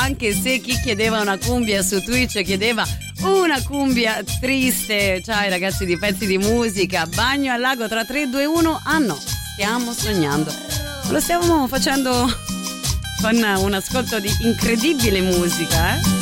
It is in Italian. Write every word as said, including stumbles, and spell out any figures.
anche se chi chiedeva una cumbia su Twitch chiedeva una cumbia triste. Ciao ragazzi di Pezzi di Musica, Bagno al Lago tra tre, due, uno. Ah no, stiamo sognando. Lo stiamo facendo con un ascolto di incredibile musica, eh?